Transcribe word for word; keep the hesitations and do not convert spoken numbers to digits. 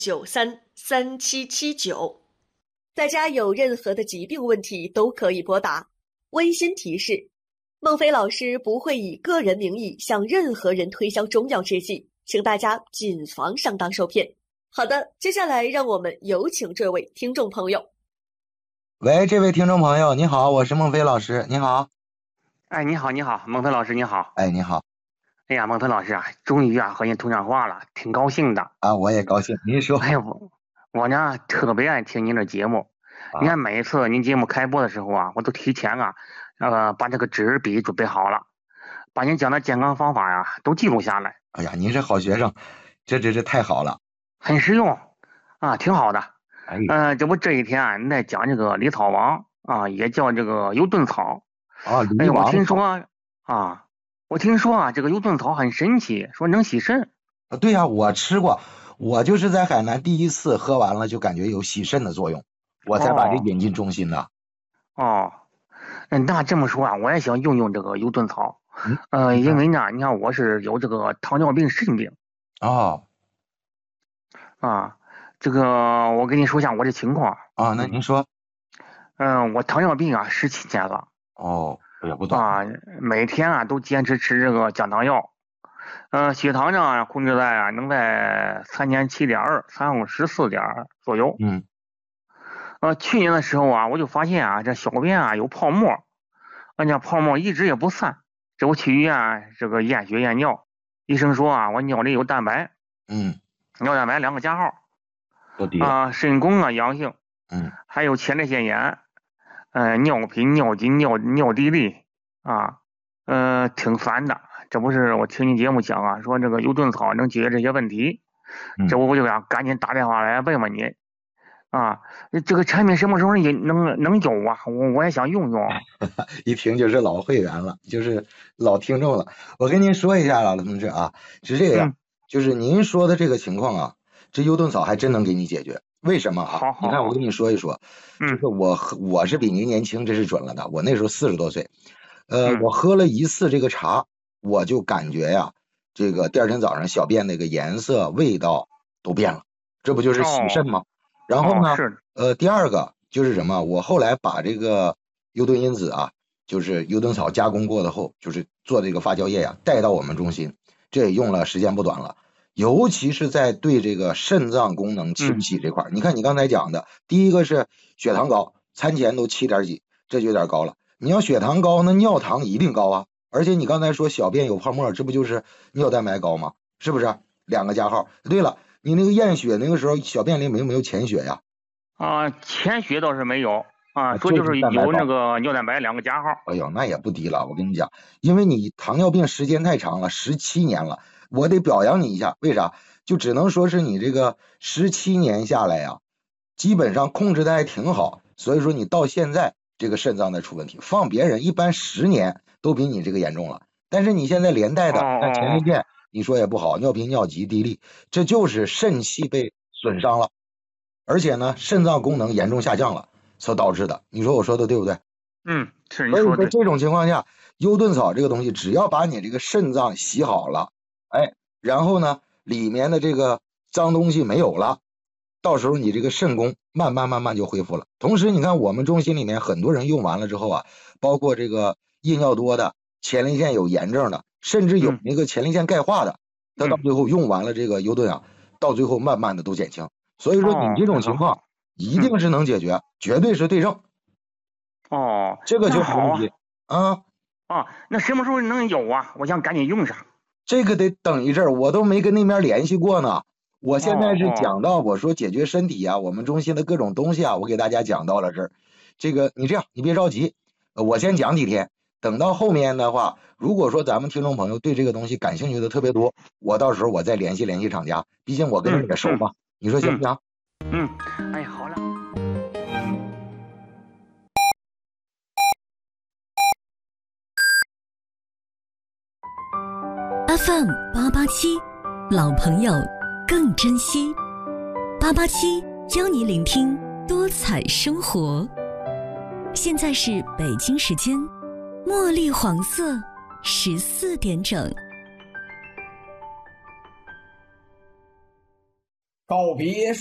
九三三七七九。大家有任何的疾病问题都可以拨打。温馨提示：孟非老师不会以个人名义向任何人推销中药制剂，请大家谨防上当受骗。好的，接下来让我们有请这位听众朋友。 喂，这位听众朋友，你好，我是孟非老师，你好。 哎，你好，你好，孟非老师，你好。 哎，你好。 哎呀，孟非老师啊，终于啊和您通上话了，挺高兴的。 啊，我也高兴。您说。 哎呀，我我呢特别爱听您的节目。啊、你看每一次您节目开播的时候啊，我都提前啊，呃，把这个纸笔准备好了，把您讲的健康方法呀都记录下来。 哎呀，您是好学生，这这这太好了， 很实用啊，挺好的。 哎， 呃，这不这一天啊，你在讲这个李草王啊，也叫这个油炖草。 啊， 哎，我听说啊，我听说啊，这个油炖草很神奇，说能洗肾。 啊，对呀、啊，我吃过，我就是在海南第一次喝完了就感觉有洗肾的作用，我才把这引进中心的。 哦，嗯，那这么说啊，我也想用用这个油炖草。 嗯， 呃，因为呢，你看我是有这个糖尿病肾病。 哦。 啊，这个我跟你说一下我的情况。 啊，那您说。 嗯、呃，我糖尿病啊十七年了。 哦，哎呀，不短啊，每天啊都坚持吃这个降糖药。呃，血糖呢控制在啊能在三千七点二、三五十四点左右。 嗯。 呃，去年的时候啊，我就发现啊这小便啊有泡沫，而且泡沫一直也不散。这我去医院这个验血验尿，医生说啊我尿里有蛋白。 嗯。 尿蛋白两个加号。 多低啊、呃，肾功啊阳性。 嗯。 还有前列腺炎。呃，尿频、尿急、尿尿滴沥啊，呃，挺烦的。这不是我听你节目讲啊，说这个油炖草能解决这些问题， 嗯、 这我就想赶紧打电话来问问你啊，这个产品什么时候也能能有啊？我我也想用用。 一听就是老会员了，就是老听众了。我跟您说一下了，同志啊，是这个样、嗯，就是您说的这个情况啊，这油炖草还真能给你解决。为什么啊？ 好好好， 你看我跟你说一说，就是我、嗯、我是比您年轻，这是准了的。我那时候四十多岁，呃、嗯，我喝了一次这个茶，我就感觉呀，这个第二天早上小便那个颜色、味道都变了，这不就是洗肾吗？哦、然后呢， 是呃，第二个就是什么？我后来把这个优炖因子啊，就是优炖草加工过的后，就是做这个发酵液呀、啊，带到我们中心，这也用了时间不短了。尤其是在对这个肾脏功能清洗这块、嗯、你看你刚才讲的，第一个是血糖高，餐前都七点几，这就有点高了。你要血糖高，那尿糖一定高啊。而且你刚才说小便有泡沫，这不就是尿蛋白高吗？是不是？两个加号。对了，你那个验血那个时候小便里没有没有潜血呀？ 啊、呃，潜血倒是没有啊，说就是有那个尿蛋白两个加号。 哎呦，那也不低了，我跟你讲，因为你糖尿病时间太长了，十七年了。我得表扬你一下，为啥？就只能说是你这个十七年下来呀、啊，基本上控制的还挺好，所以说你到现在这个肾脏在出问题，放别人一般十年都比你这个严重了，但是你现在连带的，那前列腺你说也不好，尿频、尿急、滴沥，这就是肾气被损伤了，而且呢，肾脏功能严重下降了所导致的。你说我说的对不对？ 嗯，是你说的。 所以在这种情况下，优炖草这个东西，只要把你这个肾脏洗好了。哎，然后呢，里面的这个脏东西没有了，到时候你这个肾功慢慢慢慢就恢复了。同时，你看我们中心里面很多人用完了之后啊，包括这个夜尿多的、前列腺有炎症的，甚至有那个前列腺钙化的，他、嗯、到最后用完了这个优炖啊，到最后慢慢的都减轻。所以说你这种情况一定是能解决，嗯、绝对是对症。 哦， 这个就好啊。啊啊，那什么时候能有啊？我想赶紧用上。 这个得等一阵儿，我都没跟那边联系过呢。我现在是讲到我说解决身体啊，我们中心的各种东西啊，我给大家讲到了这儿。这个你这样，你别着急，我先讲几天，等到后面的话，如果说咱们听众朋友对这个东西感兴趣的特别多，我到时候我再联系联系厂家，毕竟我跟你也熟嘛， 嗯、 你说行不行？ 嗯，嗯哎，好了。 F M 八八七，老朋友更珍惜。八八七邀你聆听多彩生活。现在是北京时间茉莉黄色十四点整。 告别。